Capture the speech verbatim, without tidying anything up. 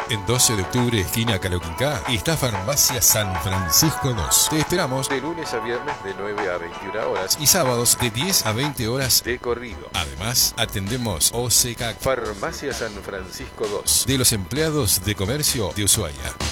En doce de octubre, esquina Caloquinca, está Farmacia San Francisco dos. Te esperamos de lunes a viernes de nueve a veintiuna horas y sábados de diez a veinte horas de corrido. Además, atendemos O C C A C, Farmacia San Francisco dos, de los empleados de comercio de Ushuaia.